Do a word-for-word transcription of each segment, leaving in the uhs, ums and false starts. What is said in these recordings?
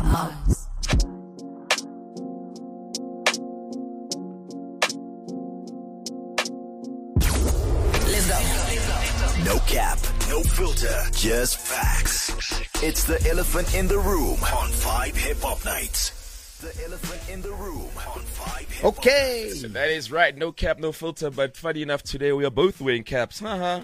Mars. Let's go. No cap, no filter, just facts. It's the elephant in the room on Five Hip Hop Nights. The elephant in the room on Five Hip Hop Okay. Nights. That is right. No cap, no filter. But funny enough, today we are both wearing caps. Haha.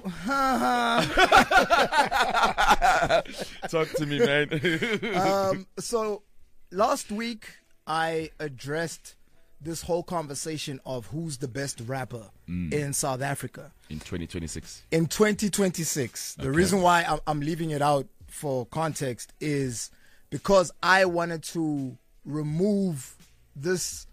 Talk to me, man. um, so last week I addressed this whole conversation of who's the best rapper in South Africa In twenty twenty-six. in twenty twenty-six. The Okay. reason why I'm, I'm leaving it out for context is because I wanted to remove this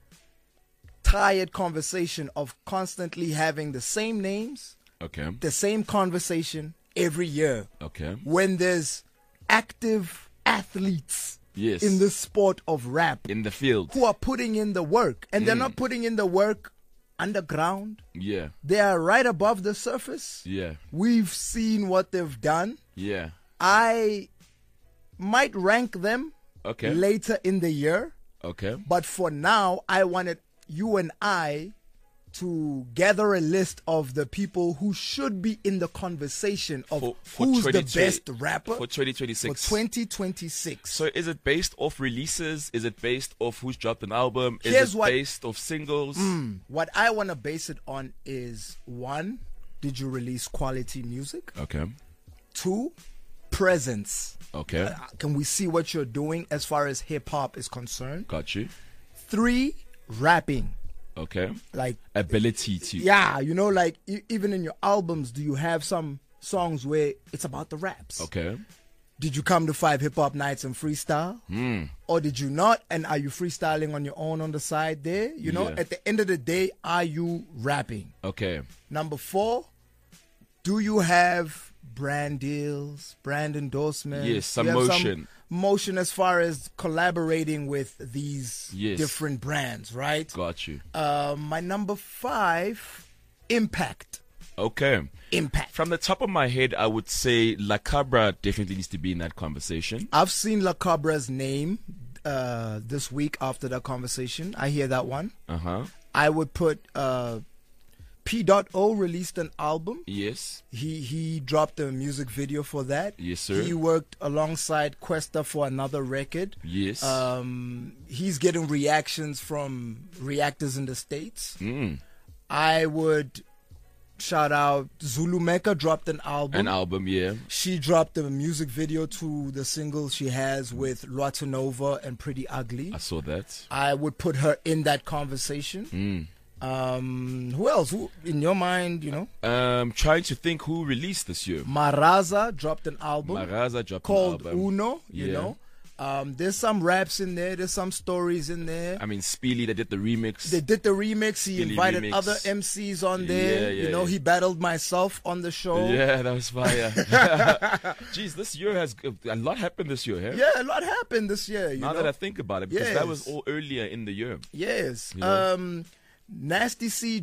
tired conversation of constantly having the same names, Okay. the same conversation every year. Okay. When there's active athletes Yes. in the sport of rap In the field. who are putting in the work, and they're not putting in the work underground. Yeah. They are right above the surface. Yeah. We've seen what they've done. Yeah. I might rank them Okay. later in the year, Okay. but for now, I wanted you and I to gather a list of the people who should be in the conversation of For- for who's the 2020 best rapper For twenty twenty-six. for twenty twenty-six. So is it based off releases? Is it based off who's dropped an album? Is Here's it what- based off singles? What I want to base it on is one, did you release quality music? Okay. Two, presence. Okay. Uh, Can we see what you're doing as far as hip hop is concerned? Got you. Three, rapping. Okay. Like, Ability to. yeah, you know, like e- even in your albums, do you have some songs where it's about the raps? Okay. Did you come to Five Hip Hop Nights and freestyle? Hmm. Or did you not? And are you freestyling on your own on the side there? You know, Yeah. at the end of the day, are you rapping? Okay. Number four, do you have brand deals, brand endorsements? Yes, some Do you have motion. motion as far as collaborating with these Yes. different brands, right? Got you. Uh, my number five, impact. Okay. Impact. From the top of my head, I would say La Cabra definitely needs to be in that conversation. I've seen La Cabra's name uh, this week after that conversation. I hear that one. Uh huh. I would put uh, P O released an album. Yes. He he dropped a music video for that. Yes, sir. He worked alongside Questa for another record. Yes. Um, he's getting reactions from reactors in the States. Mm. I would shout out Zulu Mecca dropped an album. An album, yeah. She dropped a music video to the single she has with Lwatanova and Pretty Ugly. I saw that. I would put her in that conversation. Mm. Um, who else? Who, in your mind, you know? Um, trying to think who released this year. Maraza dropped an album Maraza dropped called an album. Uno, you Yeah. know? Um, there's some raps in there. There's some stories in there. I mean, Speely, they did the remix. They did the remix. He Billy invited remix. other M Cs on there. Yeah, yeah, you know, yeah. he battled myself on the show. Yeah, that was fire. Jeez, this year has a lot happened this year, huh? Yeah, a lot happened this year. You Now know? that I think about it, because that was Yes. all earlier in the year. Yes. You know? Um, Nasty C